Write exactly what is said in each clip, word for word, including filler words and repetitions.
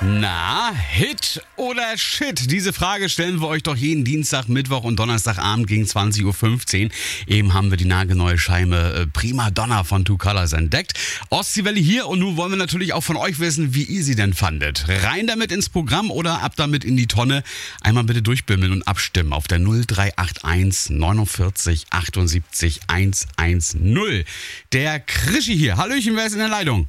Na, Hit oder Shit? Diese Frage stellen wir euch doch jeden Dienstag, Mittwoch und Donnerstagabend gegen zwanzig Uhr fünfzehn. Eben haben wir die nagelneue Scheibe äh, Prima Donna von Two Colors entdeckt. Ostseewelle hier und nun wollen wir natürlich auch von euch wissen, wie ihr sie denn fandet. Rein damit ins Programm oder ab damit in die Tonne. Einmal bitte durchbimmeln und abstimmen auf der null drei acht eins neunundvierzig achtundsiebzig hundertzehn. Der Krischi hier. Hallöchen, wer ist in der Leitung?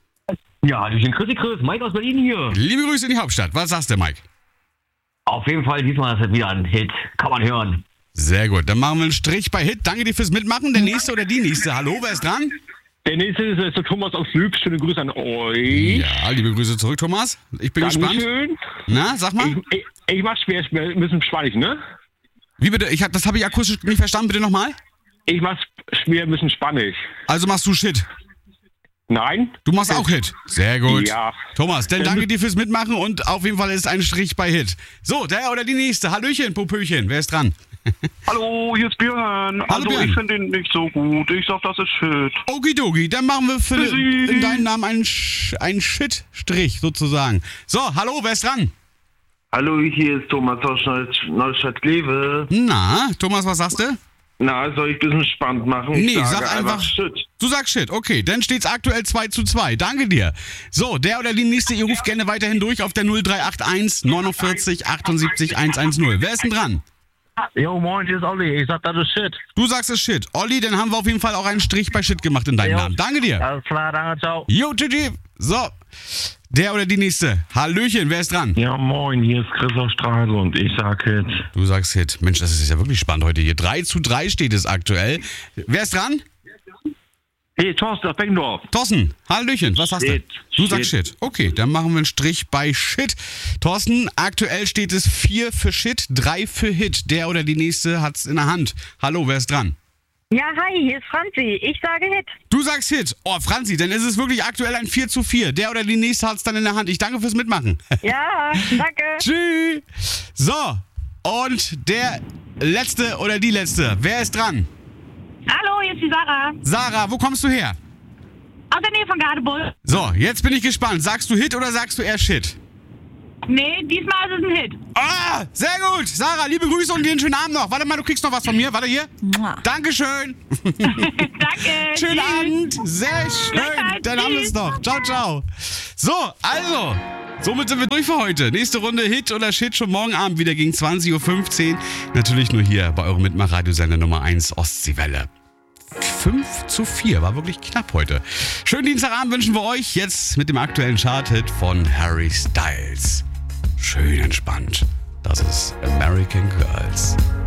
Ja, ich bin Chrissy Chris, Mike aus Berlin hier. Liebe Grüße in die Hauptstadt. Was sagst du, Mike? Auf jeden Fall, diesmal ist es wieder ein Hit. Kann man hören. Sehr gut, dann machen wir einen Strich bei Hit. Danke dir fürs Mitmachen. Der nächste oder die nächste? Hallo, wer ist dran? Der nächste ist, ist der Thomas aus Lüb. Schöne Grüße an euch. Ja, liebe Grüße zurück, Thomas. Ich bin Dankeschön. gespannt. Na, sag mal. Ich, ich, ich mach schwer, ein bisschen spannend, ne? Wie bitte? Ich hab, das habe ich akustisch nicht verstanden. Bitte nochmal. Ich mach schwer, ein bisschen spannend. Also machst du Shit. Nein? Du machst auch Hit. Sehr gut. Ja. Thomas, dann danke dir fürs Mitmachen und auf jeden Fall ist ein Strich bei Hit. So, der oder die nächste. Hallöchen, Popöchen. Wer ist dran? Hallo, hier ist Björn. Hallo, also Björn. ich finde den nicht so gut. Ich sag, das ist Shit. Okidoki, dann machen wir für Tschüssi. in deinem Namen einen, Sch- einen Shit-Strich sozusagen. So, hallo, wer ist dran? Hallo, hier ist Thomas aus Neustadt-Kleve. Na, Thomas, was sagst du? Na, soll ich ein bisschen spannend machen? Ich Nee, sage sag einfach- Shit. Du sagst Shit, okay, dann steht's aktuell zwei zu zwei. Danke dir. So, der oder die nächste, ihr ruft gerne weiterhin durch auf der null drei acht eins neunundvierzig achtundsiebzig hundertzehn. Wer ist denn dran? Jo, moin, hier ist Olli. Ich sag, das ist Shit. Du sagst es Shit. Olli, dann haben wir auf jeden Fall auch einen Strich bei Shit gemacht in deinem Jo. Namen. Danke dir. Alles klar, danke, ciao. Jo, tschüssi. So, der oder die nächste. Hallöchen, wer ist dran? Ja, moin, hier ist Chris aus Stralsund. Ich sag Hit. Du sagst Hit. Mensch, das ist ja wirklich spannend heute hier. drei zu drei steht es aktuell. Wer ist dran? Hey, Thorsten aus Beckendorf. Thorsten, Hallöchen, was hast Shit. du? Du sagst Shit. Okay, dann machen wir einen Strich bei Shit. Thorsten, aktuell steht es vier für Shit, drei für Hit. Der oder die nächste hat's in der Hand. Hallo, wer ist dran? Ja, hi, hier ist Franzi. Ich sage Hit. Du sagst Hit. Oh, Franzi, dann ist es wirklich aktuell ein vier zu vier. Der oder die nächste hat's dann in der Hand. Ich danke fürs Mitmachen. Ja, danke. Tschüss. So, und der letzte oder die letzte. Wer ist dran? Hallo, hier ist die Sarah. Sarah, wo kommst du her? Aus der Nähe von Gadebull. So, jetzt bin ich gespannt. Sagst du Hit oder sagst du eher Shit? Nee, diesmal ist es ein Hit. Ah, sehr gut. Sarah, liebe Grüße und dir einen schönen Abend noch. Warte mal, du kriegst noch was von mir. Warte hier. Dankeschön. Danke. Schönen tschüss. Abend. Sehr schön. Gleichfalls, Dann haben wir es tschüss. noch. Ciao, ciao. So, also, somit sind wir durch für heute. Nächste Runde Hit oder Shit schon morgen Abend wieder gegen zwanzig Uhr fünfzehn. Natürlich nur hier bei eurem Mitmach-Radiosender Nummer eins Ostseewelle. fünf zu vier, war wirklich knapp heute. Schönen Dienstagabend wünschen wir euch jetzt mit dem aktuellen Chart-Hit von Harry Styles. Schön entspannt. Das ist American Girls.